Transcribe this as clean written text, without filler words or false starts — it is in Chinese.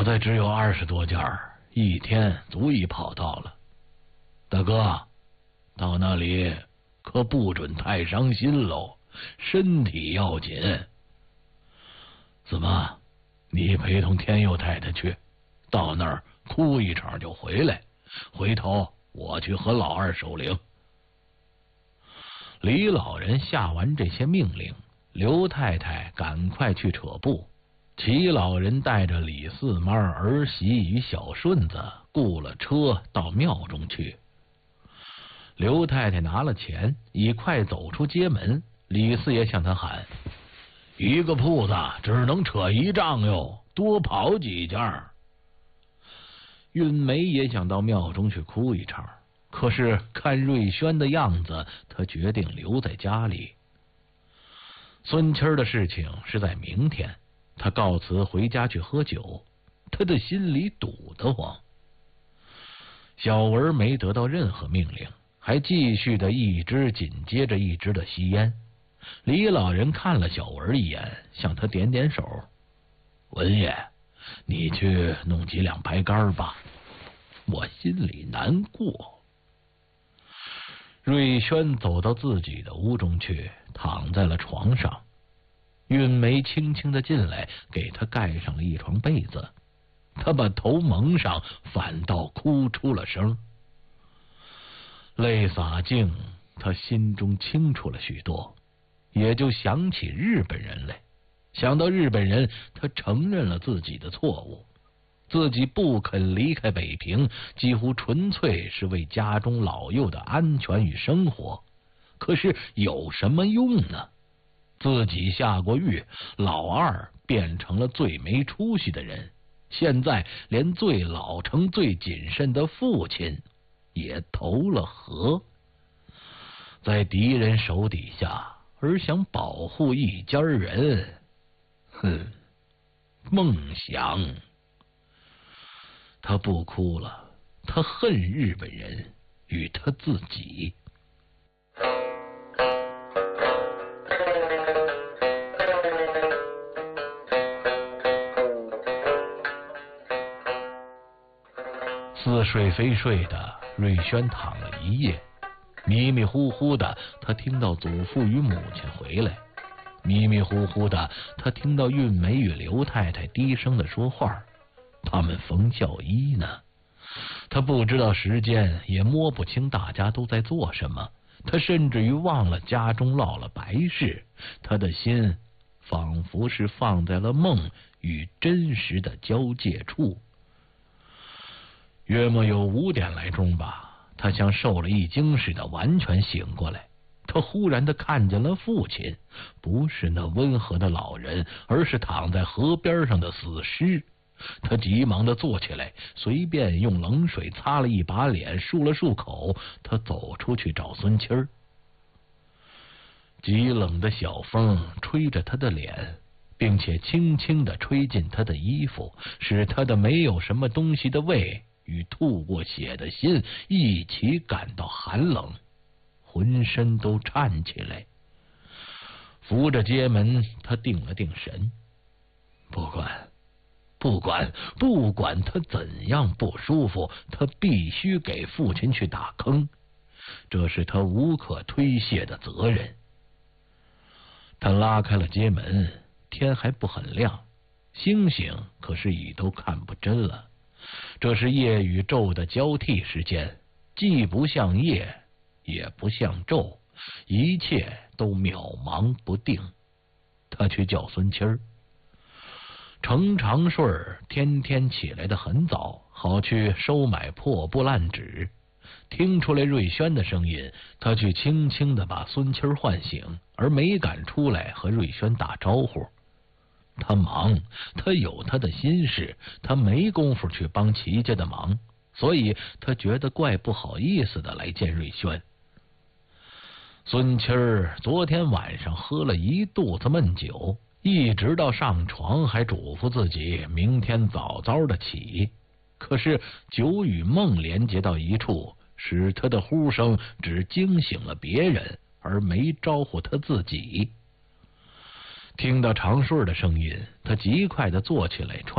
好在只有20多件，一天足以跑到了。大哥，到那里可不准太伤心喽，身体要紧。怎么，你陪同天佑太太去，到那儿哭一场就回来，回头我去和老二守灵。李老人下完这些命令，刘太太赶快去扯布，齐老人带着李四妈、儿媳与小顺子雇了车到庙中去。刘太太拿了钱，已快走出街门，李四爷向他喊：一个铺子只能扯一丈哟，多跑几件。韵梅也想到庙中去哭一场，可是看瑞轩的样子，他决定留在家里。孙七儿的事情是在明天，他告辞回家去喝酒，他的心里堵得慌。小文没得到任何命令，还继续的一支紧接着一支的吸烟。李老人看了小文一眼，向他点点手：文爷，你去弄几两白干吧，我心里难过。瑞轩走到自己的屋中去，躺在了床上。韵梅轻轻的进来，给他盖上了一床被子。他把头蒙上，反倒哭出了声。泪洒净，他心中清楚了许多，也就想起日本人来。想到日本人，他承认了自己的错误。自己不肯离开北平，几乎纯粹是为家中老幼的安全与生活。可是有什么用呢？自己下过狱，老二变成了最没出息的人，现在连最老成最谨慎的父亲也投了河。在敌人手底下，而想保护一家人，梦想。他不哭了，他恨日本人与他自己。似睡非睡的瑞轩躺了一夜，迷迷糊糊的他听到祖父与母亲回来，迷迷糊糊的他听到韵梅与刘太太低声的说话，他们缝孝衣呢。他不知道时间，也摸不清大家都在做什么，他甚至于忘了家中落了白事，他的心仿佛是放在了梦与真实的交界处。约莫有5点来钟吧，他像受了一惊似的完全醒过来。他忽然的看见了父亲，不是那温和的老人，而是躺在河边上的死尸。他急忙的坐起来，随便用冷水擦了一把脸，漱了漱口。他走出去找孙七儿。极冷的小风吹着他的脸，并且轻轻的吹进他的衣服，使他的没有什么东西的胃与吐过血的心一起感到寒冷，浑身都颤起来。扶着街门，他定了定神，不管他怎样不舒服，他必须给父亲去打坑，这是他无可推卸的责任。他拉开了街门，天还不很亮，星星可是已都看不真了。这是夜与昼的交替时间，既不像夜，也不像昼，一切都渺茫不定。他去叫孙七儿。程长顺天天起来的很早，好去收买破布烂纸。听出来瑞轩的声音，他去轻轻的把孙七儿唤醒，而没敢出来和瑞轩打招呼。他忙，他有他的心事，他没工夫去帮齐家的忙，所以他觉得怪不好意思的来见瑞轩。孙七儿昨天晚上喝了一肚子闷酒，一直到上床还嘱咐自己明天早早的起，可是酒与梦连接到一处，使他的呼声只惊醒了别人，而没招呼他自己。听到长顺的声音，他极快地坐起来，